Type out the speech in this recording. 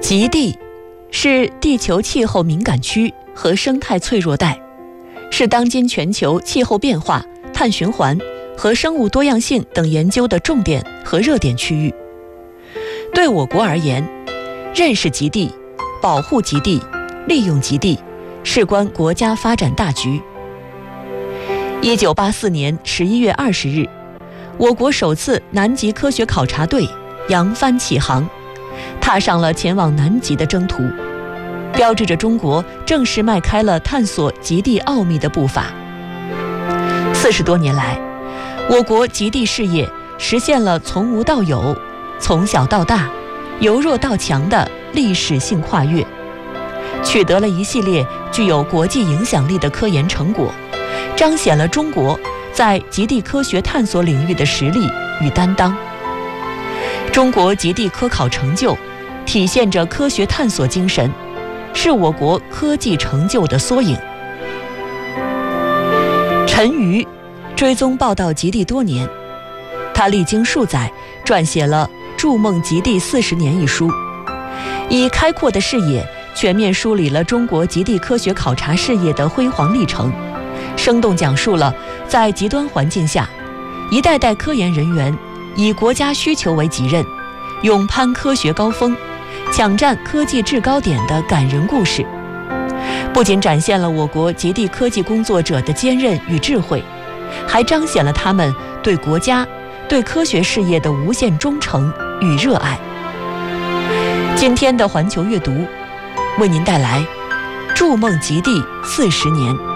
极地是地球气候敏感区和生态脆弱带，是当今全球气候变化、碳循环和生物多样性等研究的重点和热点区域。对我国而言，认识极地、保护极地、利用极地，事关国家发展大局。1984年11月20日，我国首次南极科学考察队扬帆起航，踏上了前往南极的征途，标志着中国正式迈开了探索极地奥秘的步伐。40多年来，我国极地事业实现了从无到有、从小到大、由弱到强的历史性跨越，取得了一系列具有国际影响力的科研成果，彰显了中国在极地科学探索领域的实力与担当。中国极地科考成就体现着科学探索精神，是我国科技成就的缩影。陈瑜追踪报道极地多年，他历经数载撰写了《筑梦极地40年》一书，以开阔的视野全面梳理了中国极地科学考察事业的辉煌历程，生动讲述了在极端环境下，一代代科研人员以国家需求为己任，勇攀科学高峰，抢占科技制高点的感人故事。不仅展现了我国极地科技工作者的坚韧与智慧，还彰显了他们对国家、对科学事业的无限忠诚与热爱。今天的环球阅读为您带来《筑梦极地40年》。